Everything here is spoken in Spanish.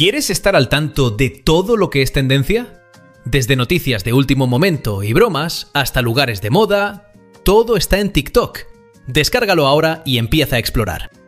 ¿Quieres estar al tanto de todo lo que es tendencia? Desde noticias de último momento y bromas hasta lugares de moda, todo está en TikTok. Descárgalo ahora y empieza a explorar.